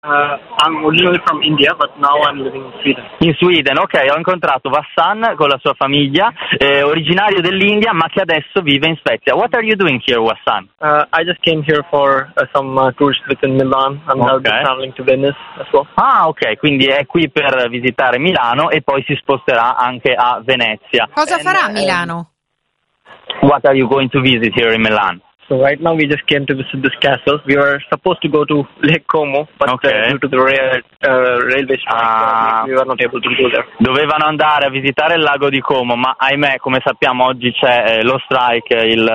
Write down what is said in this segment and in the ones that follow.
I'm originally from India, but now I'm living in Sweden. In Sweden, ok, ho incontrato Vassan con la sua famiglia, originario dell'India, ma che adesso vive in Svezia. What are you doing here, Vassan? I just came here for some tourist within Milan, and I'll be traveling to Venice as well. Ah, ok, quindi è qui per visitare Milano e poi si sposterà anche a Venezia. Cosa farà a Milano? What are you going to visit here in Milan? So right now we just came to visit this castle. We were supposed to go to Lake Como, but due to the railway strike, we were not able to go there. Dovevano andare a visitare il lago di Como, ma ahimè, come sappiamo oggi c'è lo strike,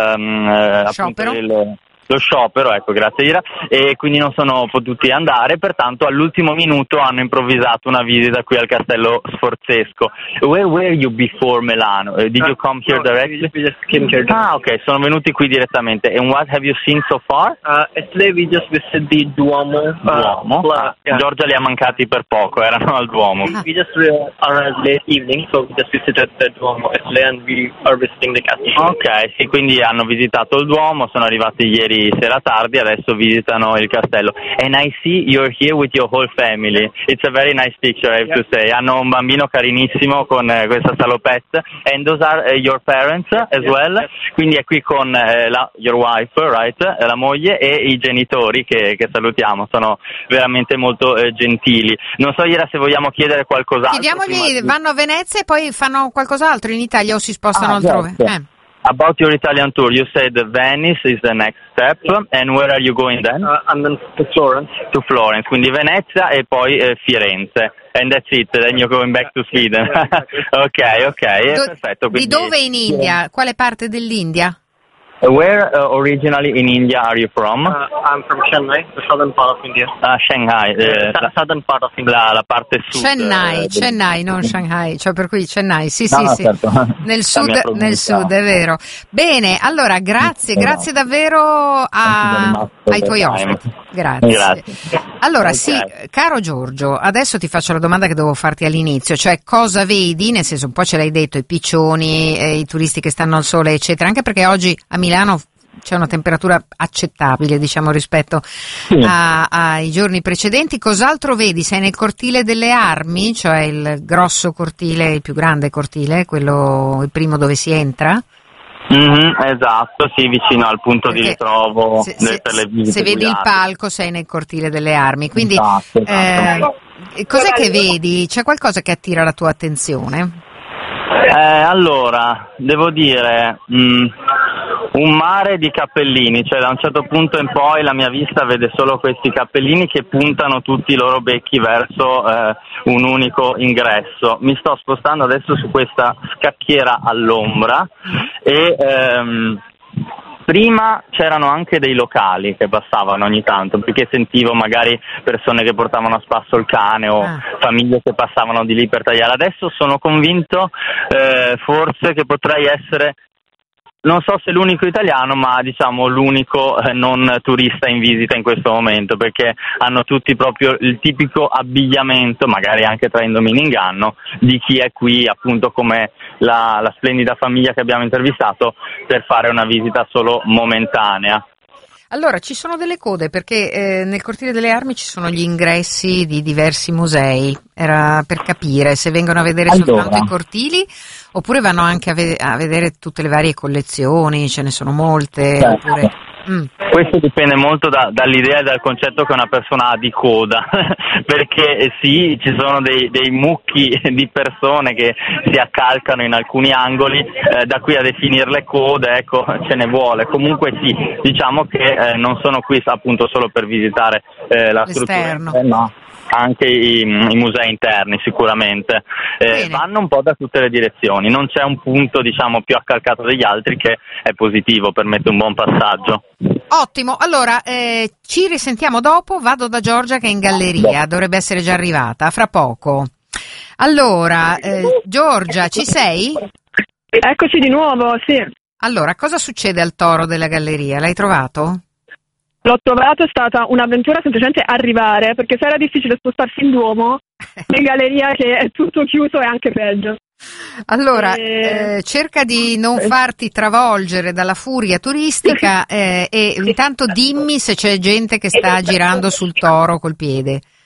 lo sciopero, ecco, grazie Ira, e quindi non sono potuti andare, pertanto all'ultimo minuto hanno improvvisato una visita qui al castello sforzesco. Where were you before Milano? Did you come here directly? We just came here. Ah, ok, sono venuti qui direttamente. And what have you seen so far? Yesterday we just visited the Duomo. Giorgia li ha mancati per poco, erano al Duomo. We just arrived late evening, so we just visited the Duomo yesterday and we are visiting the castle. Ok, sì, quindi hanno visitato il Duomo, sono arrivati ieri sera tardi, adesso visitano il castello. And I see you're here with your whole family. It's a very nice picture, I have to say. Hanno un bambino carinissimo con questa salopette. And those are your parents as well? Yes. Quindi è qui con your wife, right? La moglie e i genitori che salutiamo. Sono veramente molto gentili. Non so Ira se vogliamo chiedere qualcos'altro. Chiediamogli, vanno a Venezia e poi fanno qualcos'altro in Italia o si spostano altrove? About your Italian tour, you said Venice is the next step, and where are you going then? And then to Florence. To Florence, quindi Venezia e poi Firenze. And that's it, then you're going back to Sweden. Ok, perfetto. Di dove in India? Quale parte dell'India? Where originally in India are you from? I'm from Chennai, the southern part of India. Shanghai. Southern part of India. La parte sud. Chennai, non Shanghai, cioè per cui Chennai, sì. Certo. Nel sud, è vero. Bene, allora grazie davvero ai tuoi ospiti. Grazie. Allora sì, caro Giorgio, adesso ti faccio la domanda che dovevo farti all'inizio, cioè cosa vedi, nel senso un po' ce l'hai detto, i piccioni, i turisti che stanno al sole, eccetera, anche perché oggi a Milano c'è una temperatura accettabile, diciamo, rispetto ai giorni precedenti. Cos'altro vedi? Sei nel cortile delle armi, cioè il grosso cortile, il più grande cortile, quello il primo dove si entra? Esatto, sì, vicino al punto di ritrovo per le visite. Se vedi il palco sei nel cortile delle armi, quindi esatto. Cos'è che vedi? C'è qualcosa che attira la tua attenzione? Allora, devo dire un mare di cappellini, cioè da un certo punto in poi la mia vista vede solo questi cappellini che puntano tutti i loro becchi verso un unico ingresso. Mi sto spostando adesso su questa scacchiera all'ombra e prima c'erano anche dei locali che passavano ogni tanto, perché sentivo magari persone che portavano a spasso il cane o famiglie che passavano di lì per tagliare. Adesso sono convinto forse che potrei essere, non so se l'unico italiano, ma diciamo l'unico non turista in visita in questo momento, perché hanno tutti proprio il tipico abbigliamento, magari anche traendomi in inganno, di chi è qui appunto come la splendida famiglia che abbiamo intervistato per fare una visita solo momentanea. Allora, ci sono delle code perché nel cortile delle armi ci sono gli ingressi di diversi musei. Era per capire se vengono a vedere soltanto i cortili oppure vanno anche a vedere tutte le varie collezioni, ce ne sono molte. Certo. Oppure... Questo dipende molto dall'idea e dal concetto che una persona ha di coda, perché sì, ci sono dei mucchi di persone che si accalcano in alcuni angoli, da qui a definirle code, ecco, ce ne vuole. Comunque sì, diciamo che non sono qui appunto solo per visitare la struttura, no. Anche i musei interni sicuramente vanno un po' da tutte le direzioni, non c'è un punto diciamo più accalcato degli altri che è positivo, permette un buon passaggio. Ottimo, allora ci risentiamo dopo, vado da Giorgia che è in galleria, dovrebbe essere già arrivata, fra poco. Allora, Giorgia, ci sei? Eccoci di nuovo, sì. Allora, cosa succede al toro della galleria? L'hai trovato? L'ho trovato, è stata un'avventura semplicemente arrivare, perché se era difficile spostarsi in Duomo, in galleria che è tutto chiuso è anche peggio. Allora, cerca di non farti travolgere dalla furia turistica e intanto dimmi se c'è gente che sta girando sul toro col piede.